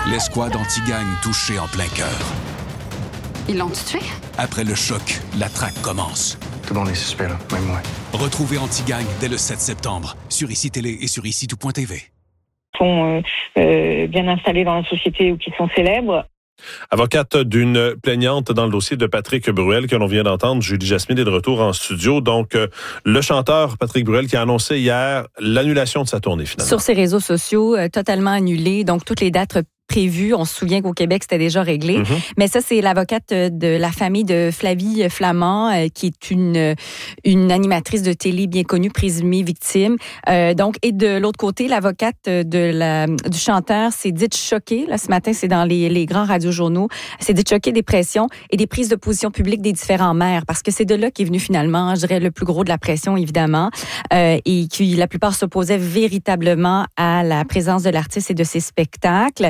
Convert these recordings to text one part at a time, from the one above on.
L'escouade anti-gang touchée en plein cœur. Ils l'ont tué? Après le choc, la traque commence. Tout le monde est suspect, là, même moi. Retrouvez Anti-Gang dès le 7 septembre sur ICI Télé et sur ICI-tout.tv. Sont bien installés dans la société ou qui sont célèbres. Avocate d'une plaignante dans le dossier de Patrick Bruel que l'on vient d'entendre, Julie Jasmine est de retour en studio. Donc, le chanteur Patrick Bruel qui a annoncé hier l'annulation de sa tournée finalement. Sur ses réseaux sociaux, totalement annulé. Donc, toutes les dates prévues. On se souvient qu'au Québec, c'était déjà réglé. Mais ça, c'est l'avocate de la famille de Flavie Flamand, qui est une animatrice de télé bien connue, présumée victime. Donc, et de l'autre côté, l'avocate du chanteur s'est dite choquée. Là, ce matin, c'est dans les grands radiojournaux. Elle s'est dite choquée des pressions et des prises de position publiques des différents maires. Parce que c'est de là qu'est venu finalement, je dirais, le plus gros de la pression, évidemment. Et qui, la plupart s'opposaient véritablement à la présence de l'artiste et de ses spectacles.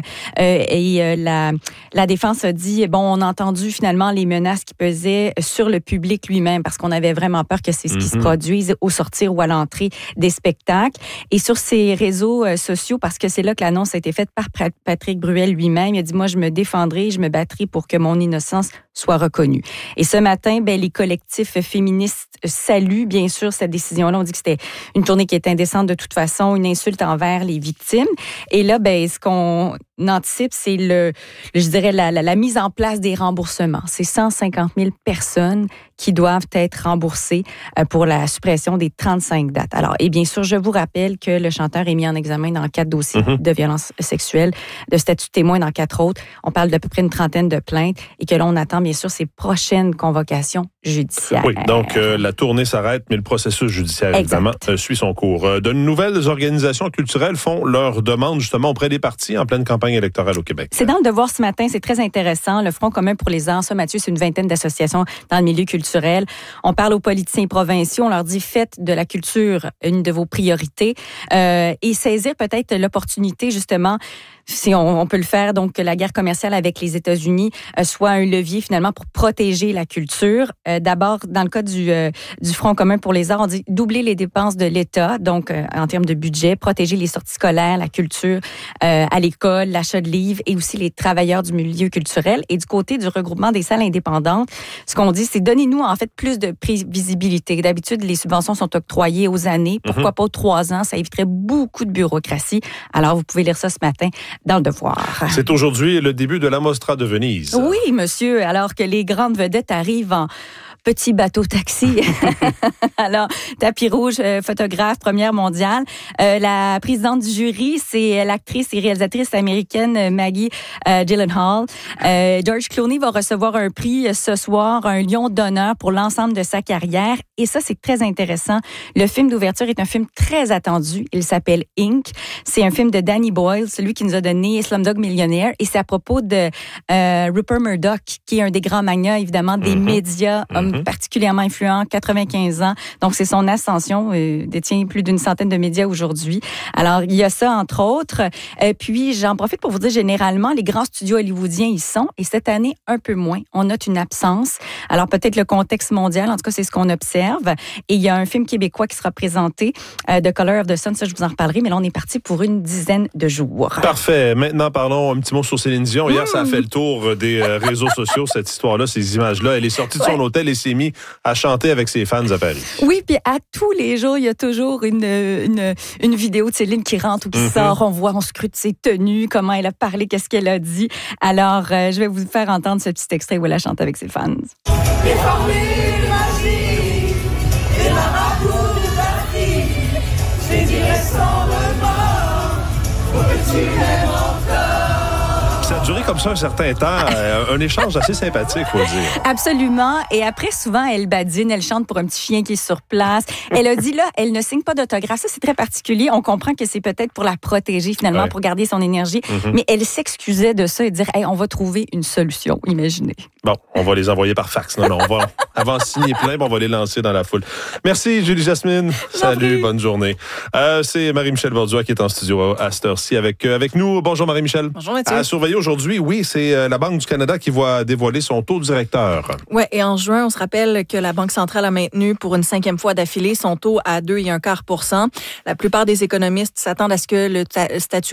La défense a dit, bon, on a entendu finalement les menaces qui pesaient sur le public lui-même parce qu'on avait vraiment peur que c'est ce qui se produise au sortir ou à l'entrée des spectacles. Et sur ses réseaux sociaux, parce que c'est là que l'annonce a été faite par Patrick Bruel lui-même, il a dit, moi, je me défendrai, je me battrai pour que mon innocence soit reconnue. Et ce matin, les collectifs féministes saluent bien sûr cette décision-là. On dit que c'était une tournée qui est indécente de toute façon, une insulte envers les victimes. Et là, ce qu'on anticipe, c'est je dirais la mise en place des remboursements. C'est 150 000 personnes qui doivent être remboursées pour la suppression des 35 dates. Alors, et bien sûr, je vous rappelle que le chanteur est mis en examen dans 4 dossiers de violences sexuelles, de statut de témoin dans 4 autres. On parle d'à peu près une trentaine de plaintes et que là, on attend bien sûr ses prochaines convocations judiciaires. Oui, donc la tournée s'arrête, mais le processus judiciaire, évidemment, suit son cours. De nouvelles organisations culturelles font leur demande justement auprès des partis en pleine campagne électorale au Québec. C'est dans le Devoir ce matin, c'est très intéressant. Le Front commun pour les arts, ça, Mathieu, c'est une vingtaine d'associations dans le milieu culturel. On parle aux politiciens provinciaux, on leur dit faites de la culture une de vos priorités et saisir peut-être l'opportunité justement, si on peut le faire, donc que la guerre commerciale avec les États-Unis soit un levier finalement pour protéger la culture. D'abord, dans le cas du Front commun pour les arts, on dit doubler les dépenses de l'État, donc en termes de budget, protéger les sorties scolaires, la culture à l'école, l'achat de livres et aussi les travailleurs du milieu culturel. Et du côté du regroupement des salles indépendantes, ce qu'on dit, c'est donnez-nous en fait plus de prévisibilité. D'habitude, les subventions sont octroyées aux années. Pourquoi pas aux 3 ans? Ça éviterait beaucoup de bureaucratie. Alors, vous pouvez lire ça ce matin dans le Devoir. C'est aujourd'hui le début de la Mostra de Venise. Oui, monsieur, alors que les grandes vedettes arrivent en petit bateau taxi. Alors, tapis rouge, photographe, première mondiale. La présidente du jury, c'est l'actrice et réalisatrice américaine Maggie Gyllenhaal. George Clooney va recevoir un prix ce soir, un lion d'honneur pour l'ensemble de sa carrière. Et ça, c'est très intéressant. Le film d'ouverture est un film très attendu. Il s'appelle Inc. C'est un film de Danny Boyle, celui qui nous a donné Slumdog Millionaire. Et c'est à propos de Rupert Murdoch, qui est un des grands magnats, évidemment, des médias, homme particulièrement influent, 95 ans. Donc, c'est son ascension. Détient plus d'une centaine de médias aujourd'hui. Alors, il y a ça, entre autres. Puis, j'en profite pour vous dire, généralement, les grands studios hollywoodiens y sont. Et cette année, un peu moins. On note une absence. Alors, peut-être le contexte mondial. En tout cas, c'est ce qu'on observe. Et il y a un film québécois qui sera présenté, The Color of the Sun. Ça, je vous en reparlerai. Mais là, on est parti pour une dizaine de jours. Parfait. Maintenant, parlons un petit mot sur Céline Dion. Hier, ça a fait le tour des réseaux sociaux, cette histoire-là, ces images-là. Elle est sortie de son hôtel et s'est mise à chanter avec ses fans à Paris. Oui, puis à tous les jours, il y a toujours une vidéo de Céline qui rentre ou qui sort. On scrute ses tenues, comment elle a parlé, qu'est-ce qu'elle a dit. Alors, je vais vous faire entendre ce petit extrait où elle a chanté avec ses fans. Les formules magiques et la ragoule d'Afrique, je dirais sans remords, pour que tu m'aimes encore. Ça a duré comme ça un certain temps, un échange assez sympathique, faut dire. Absolument. Et après, souvent, elle badine, elle chante pour un petit chien qui est sur place. Elle a dit, là, elle ne signe pas d'autographe. Ça, c'est très particulier. On comprend que c'est peut-être pour la protéger, finalement, pour garder son énergie. Mais elle s'excusait de ça et dire, hey, on va trouver une solution. Imaginez. Bon, on va les envoyer par fax. Non, on va avant signer plein, on va les lancer dans la foule. Merci, Julie Jasmine. Salut, bonne journée. C'est Marie-Michel Borduas qui est en studio à cette heure-ci avec nous. Bonjour, Marie-Michel. Bonjour, Mathieu. À surveiller aujourd'hui, oui, c'est la Banque du Canada qui va dévoiler son taux directeur. Oui, et en juin, on se rappelle que la Banque centrale a maintenu pour une 5e fois d'affilée son taux à 2,25%. La plupart des économistes s'attendent à ce que le statut